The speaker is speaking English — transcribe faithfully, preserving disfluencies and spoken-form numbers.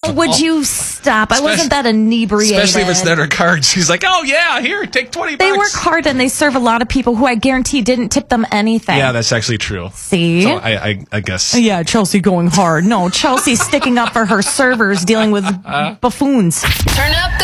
Oh, would you stop? I wasn't that inebriated. Especially if it's their card. She's like, oh, yeah, here, take twenty bucks. They work hard and they serve a lot of people who I guarantee didn't tip them anything. Yeah, that's actually true. See? So I, I, I guess. Yeah, Chelsea going hard. No, Chelsea's sticking up for her servers dealing with buffoons. Turn up